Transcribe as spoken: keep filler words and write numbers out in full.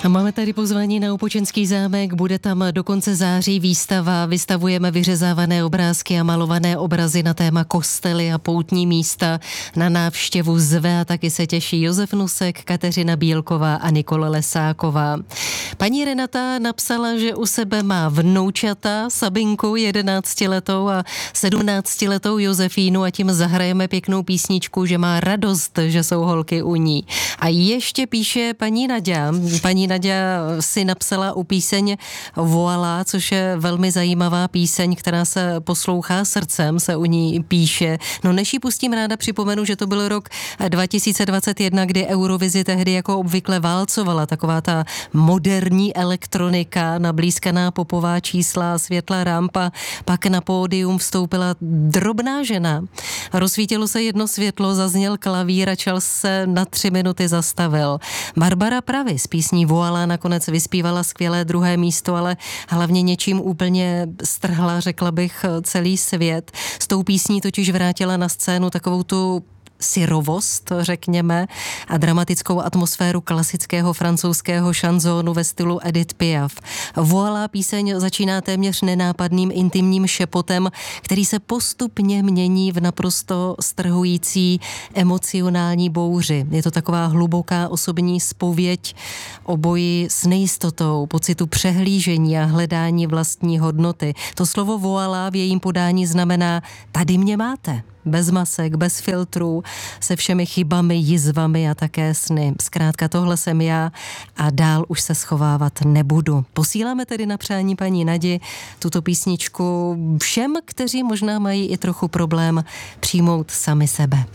A máme tady pozvání na Opočenský zámek, bude tam do konce září výstava, vystavujeme vyřezávané obrázky a malované obrazy na téma kostely a poutní místa. Na návštěvu zve a taky se těší Josef Nusek, Kateřina Bílková a Nikola Lesáková. Paní Renata napsala, že u sebe má vnoučata, Sabinku jedenáctiletou a sedmnáctiletou Josefínu, a tím zahrajeme pěknou písničku, že má radost, že jsou holky u ní. A ještě píše paní Naďa. Paní Naďa si napsala u píseň Voilà, což je velmi zajímavá píseň, která se poslouchá srdcem, se u ní píše. No než ji pustím, ráda připomenu, že to byl rok dva tisíce dvacet jedna, kdy Eurovizi tehdy jako obvykle válcovala taková ta moderní elektronika, nablízkaná popová čísla, světla rampa, pak na pódium vstoupila drobná žena. Rozsvítilo se jedno světlo, zazněl klavír a čas se na tři minuty zastavil. Barbara Pravi z písní Voilà nakonec vyspívala skvělé druhé místo, ale hlavně něčím úplně strhla, řekla bych, celý svět. S tou písní totiž vrátila na scénu takovou tu syrovost, řekněme, a dramatickou atmosféru klasického francouzského šanzónu ve stylu Edith Piaf. Voilà píseň začíná téměř nenápadným intimním šepotem, který se postupně mění v naprosto strhující emocionální bouři. Je to taková hluboká osobní zpověď o boji s nejistotou, pocitu přehlížení a hledání vlastní hodnoty. To slovo voilà v jejím podání znamená tady mě máte. Bez masek, bez filtrů, se všemi chybami, jizvami a také sny. Zkrátka tohle jsem já a dál už se schovávat nebudu. Posíláme tedy na přání paní Nadi tuto písničku všem, kteří možná mají i trochu problém přijmout sami sebe.